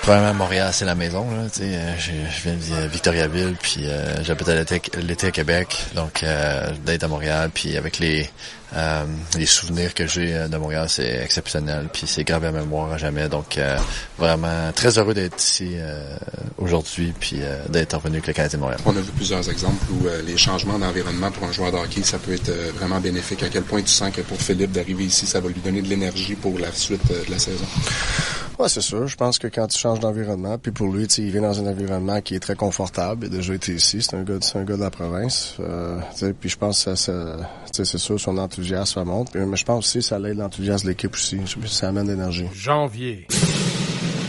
Premièrement, Montréal, c'est la maison. Là, je viens de Victoriaville, puis j'habite l'été à Québec. Donc, d'être à Montréal, puis avec les souvenirs que j'ai de Montréal, c'est exceptionnel. Puis c'est gravé à mémoire à jamais. Donc, vraiment très heureux d'être ici aujourd'hui, puis d'être revenu avec le Canadien de Montréal. On a vu plusieurs exemples où les changements d'environnement pour un joueur de hockey, ça peut être vraiment bénéfique. À quel point tu sens que pour Philippe d'arriver ici, ça va lui donner de l'énergie pour la suite de la saison? Ouais, c'est sûr. Je pense que quand tu changes d'environnement, puis pour lui, il vient dans un environnement qui est très confortable. Il a déjà été ici. C'est un gars de la province. Puis je pense que c'est sûr, son enthousiasme monte. Mais je pense aussi que ça l'aide l'enthousiasme de l'équipe aussi. Ça amène de l'énergie. Janvier.